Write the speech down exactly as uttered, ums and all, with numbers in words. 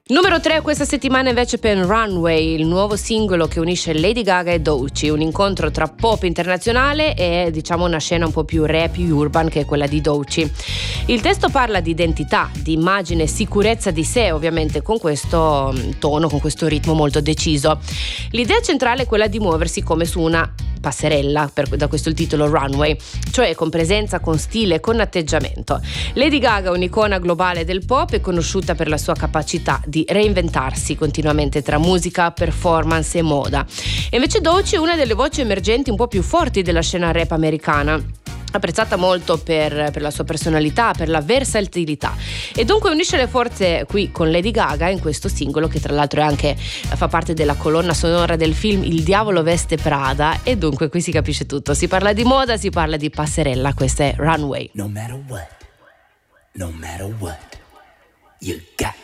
Numero tre questa settimana invece per Runway, il nuovo singolo che unisce Lady Gaga e Doechii, un incontro tra pop internazionale e diciamo una scena un po' più rap, più urban, che è quella di Doechii. Il testo parla di identità, di immagine e sicurezza di sé, ovviamente con questo tono, con questo ritmo molto deciso. L'idea centrale è quella di muoversi come su una passerella, per, da questo il titolo Runway, cioè con presenza, con stile, con atteggiamento. Lady Gaga, un'icona globale del pop, è conosciuta per la sua capacità di reinventarsi continuamente tra musica, performance e moda. E invece Doechii è una delle voci emergenti un po' più forti della scena rap americana, apprezzata molto per, per la sua personalità, per la versatilità, e dunque unisce le forze qui con Lady Gaga in questo singolo, che tra l'altro è anche, fa parte della colonna sonora del film Il diavolo veste Prada, e dunque qui si capisce tutto, si parla di moda, si parla di passerella. Questa è Runway. No matter what, no matter what, you